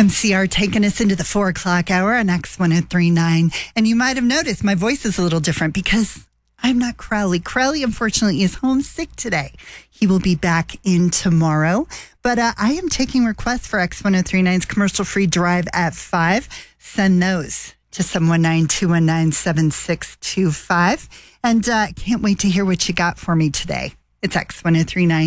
MCR taking us into the 4 o'clock hour on X1039. And you might have noticed my voice is a little different because I'm not Crowley. Crowley, unfortunately, is homesick today. He will be back in tomorrow. But I am taking requests for X1039's commercial-free drive at 5. Send those to 719-219-7625. And can't wait to hear what you got for me today. It's X1039.